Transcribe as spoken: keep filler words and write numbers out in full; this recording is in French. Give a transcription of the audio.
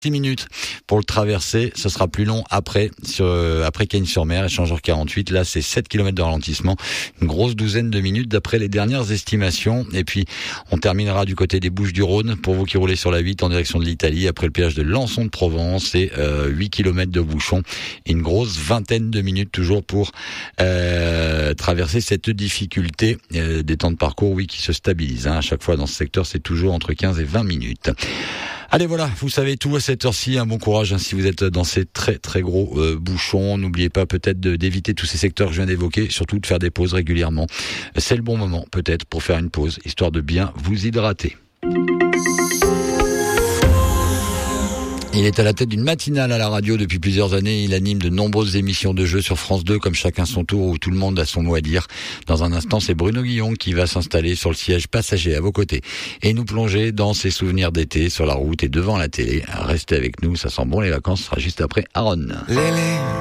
six minutes pour le traverser, ce sera plus long après sur euh, après Cagnes-sur-Mer, échangeur quarante-huit. Là, c'est sept kilomètres de ralentissement, une grosse douzaine de minutes d'après les dernières estimations. Et puis, on terminera du côté des Bouches-du-Rhône pour vous qui roulez sur la huit en direction de l'Italie après le péage de Lançon de Provence et euh, huit kilomètres de bouchons. Et une grosse vingtaine de minutes toujours pour euh, traverser cette difficulté euh, des temps de parcours, oui, qui se stabilisent. Hein. À chaque fois dans ce secteur, c'est toujours entre quinze et vingt minutes. Allez, voilà, vous savez tout à cette heure-ci. Un bon courage hein, si vous êtes dans ces très très gros euh, bouchons. N'oubliez pas peut-être de, d'éviter tous ces secteurs que je viens d'évoquer, surtout de faire des pauses régulièrement. C'est le bon moment peut-être pour faire une pause, histoire de bien vous hydrater. Il est à la tête d'une matinale à la radio depuis plusieurs années. Il anime de nombreuses émissions de jeux sur France deux, comme Chacun son tour, où tout le monde a son mot à dire. Dans un instant, c'est Bruno Guillon qui va s'installer sur le siège passager à vos côtés et nous plonger dans ses souvenirs d'été sur la route et devant la télé. Restez avec nous, ça sent bon les vacances, ce sera juste après Aaron. Lélé.